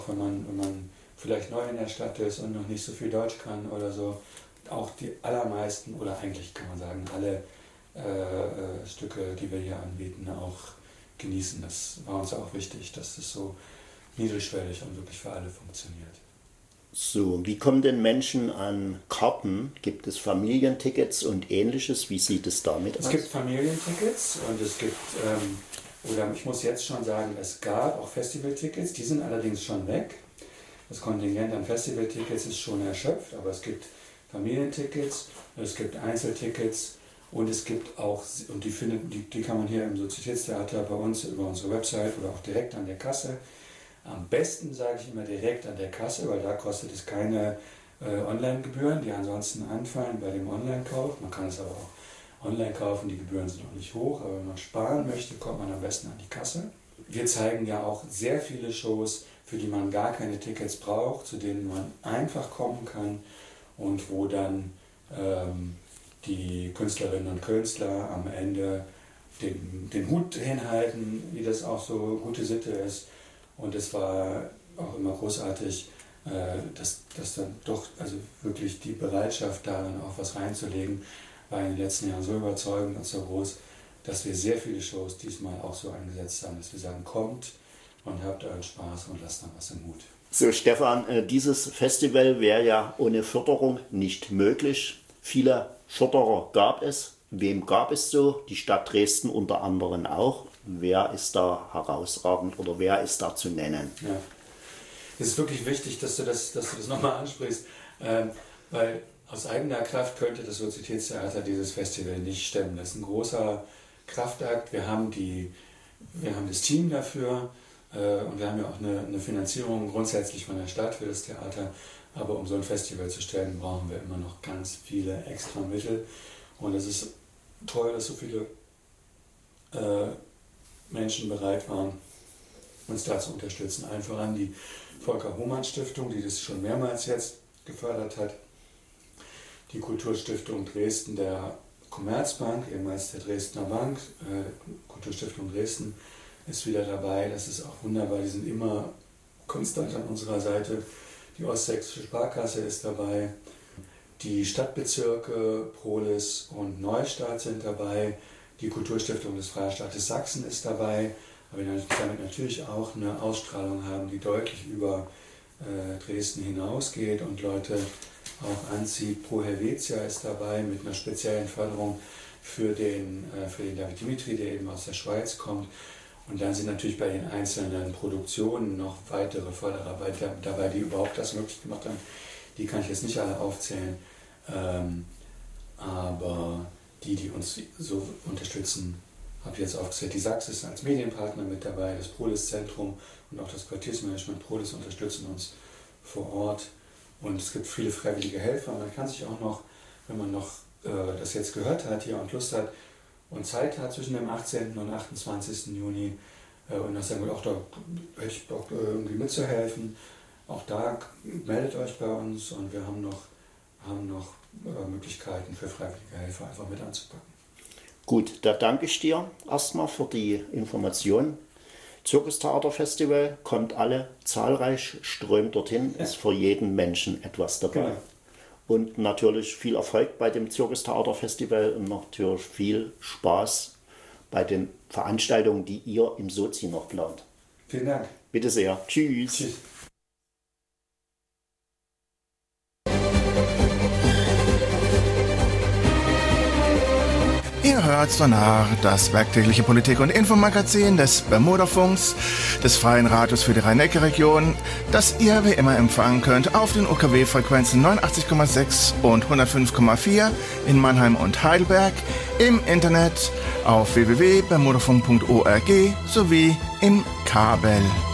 wenn man vielleicht neu in der Stadt ist und noch nicht so viel Deutsch kann oder so. Auch die allermeisten, oder eigentlich kann man sagen, alle Stücke, die wir hier anbieten, auch genießen. Das war uns auch wichtig, dass das so niedrigschwellig und wirklich für alle funktioniert. So, wie kommen denn Menschen an Karten? Gibt es Familientickets und Ähnliches? Wie sieht es damit aus? Es gibt Familientickets und es gibt, oder ich muss jetzt schon sagen, es gab auch Festivaltickets, die sind allerdings schon weg. Das Kontingent an Festivaltickets ist schon erschöpft, aber es gibt Familientickets, es gibt Einzeltickets und es gibt auch, und die kann man hier im Sozietätstheater bei uns über unsere Website oder auch direkt an der Kasse. Am besten sage ich immer direkt an der Kasse, weil da kostet es keine Online-Gebühren, die ansonsten anfallen bei dem Online-Kauf. Man kann es aber auch online kaufen, die Gebühren sind auch nicht hoch, aber wenn man sparen möchte, kommt man am besten an die Kasse. Wir zeigen ja auch sehr viele Shows, für die man gar keine Tickets braucht, zu denen man einfach kommen kann und wo dann die Künstlerinnen und Künstler am Ende den Hut hinhalten, wie das auch so gute Sitte ist. Und es war auch immer großartig, dass dann doch also wirklich die Bereitschaft darin auch was reinzulegen, war in den letzten Jahren so überzeugend und so groß, dass wir sehr viele Shows diesmal auch so eingesetzt haben, dass wir sagen, kommt und habt euren Spaß und lasst dann was im Hut. So, Stefan, dieses Festival wäre ja ohne Förderung nicht möglich. Viele Förderer gab es. Wem gab es so? Die Stadt Dresden unter anderem auch. Wer ist da herausragend oder wer ist da zu nennen? Ja. Es ist wirklich wichtig, dass du das nochmal ansprichst, weil aus eigener Kraft könnte das Sozietätstheater dieses Festival nicht stemmen. Das ist ein großer Kraftakt. Wir haben das Team dafür und wir haben ja auch eine Finanzierung grundsätzlich von der Stadt für das Theater. Aber um so ein Festival zu stellen, brauchen wir immer noch ganz viele extra Mittel. Und es ist toll, dass so viele Menschen bereit waren, uns da zu unterstützen. Allen voran die Volker-Hohmann-Stiftung, die das schon mehrmals jetzt gefördert hat. Die Kulturstiftung Dresden der Commerzbank, ehemals der Dresdner Bank, Kulturstiftung Dresden ist wieder dabei. Das ist auch wunderbar, die sind immer konstant an unserer Seite. Die Ostsächsische Sparkasse ist dabei. Die Stadtbezirke Prohlis und Neustadt sind dabei. Die Kulturstiftung des Freistaates Sachsen ist dabei, aber wir damit natürlich auch eine Ausstrahlung haben, die deutlich über Dresden hinausgeht und Leute auch anzieht. Pro Helvetia ist dabei mit einer speziellen Förderung für den David Dimitri, der eben aus der Schweiz kommt. Und dann sind natürlich bei den einzelnen Produktionen noch weitere Förderer dabei, die überhaupt das möglich gemacht haben. Die kann ich jetzt nicht alle aufzählen, aber die uns so unterstützen, habe ich jetzt aufgezählt. Die Sachs ist als Medienpartner mit dabei, das Prohlis-Zentrum und auch das Quartiersmanagement Prohlis unterstützen uns vor Ort. Und es gibt viele freiwillige Helfer. Man kann sich auch noch, wenn man noch das jetzt gehört hat hier und Lust hat und Zeit hat zwischen dem 18. und 28. Juni und das sagen wir auch, da hätte ich Bock irgendwie mitzuhelfen. Auch da meldet euch bei uns und wir haben noch Möglichkeiten für freiwillige Helfer einfach mit anzupacken. Gut, da danke ich dir erstmal für die Information. Zirkustheaterfestival, kommt alle zahlreich, strömt dorthin, ist für jeden Menschen etwas dabei. Genau. Und natürlich viel Erfolg bei dem Zirkustheaterfestival und natürlich viel Spaß bei den Veranstaltungen, die ihr im Sozi noch plant. Vielen Dank. Bitte sehr. Tschüss. Tschüss. Ihr hört Sonar, das werktägliche Politik- und Infomagazin des Bermudafunks, des Freien Radios für die Rhein-Neckar-Region, das ihr wie immer empfangen könnt auf den UKW-Frequenzen 89,6 und 105,4 in Mannheim und Heidelberg, im Internet auf www.bermudafunk.org sowie im Kabel.